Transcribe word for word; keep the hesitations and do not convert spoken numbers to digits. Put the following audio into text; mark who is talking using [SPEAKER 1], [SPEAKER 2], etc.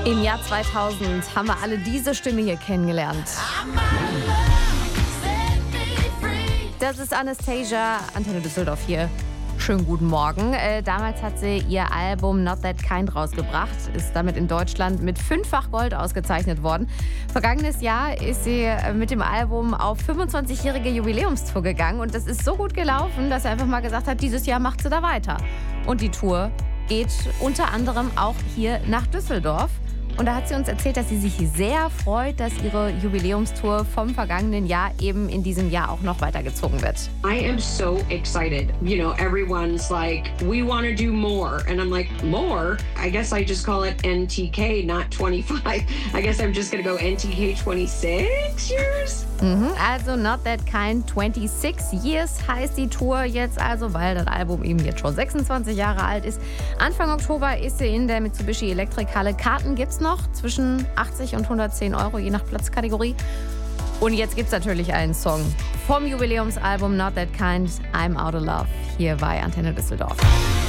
[SPEAKER 1] Im Jahr zweitausend haben wir alle diese Stimme hier kennengelernt. Das ist Anastasia, Antenne Düsseldorf hier. Schönen guten Morgen. Äh, damals hat sie ihr Album Not That Kind rausgebracht, ist damit in Deutschland mit fünffach Gold ausgezeichnet worden. Vergangenes Jahr ist sie mit dem Album auf fünfundzwanzigjährige Jubiläumstour gegangen und das ist so gut gelaufen, dass sie einfach mal gesagt hat, dieses Jahr macht sie da weiter. Und die Tour geht unter anderem auch hier nach Düsseldorf. Und da hat sie uns erzählt, dass sie sich sehr freut, dass ihre Jubiläumstour vom vergangenen Jahr eben in diesem Jahr auch noch weitergezogen wird.
[SPEAKER 2] I am so excited. You know, everyone's like, we want to do more. And I'm like, more? I guess I just call it N T K, not twenty-five. I guess I'm just going to go N T K twenty-six years?
[SPEAKER 1] Mhm, also Not That Kind twenty-six Years heißt die Tour jetzt also, weil das Album eben jetzt schon sechsundzwanzig Jahre alt ist. Anfang Oktober ist sie in der Mitsubishi Elektrikhalle. Karten gibt's noch zwischen achtzig und hundertzehn Euro, je nach Platzkategorie. Und jetzt gibt's natürlich einen Song vom Jubiläumsalbum Not That Kind, I'm Out of Love, hier bei Antenne Düsseldorf.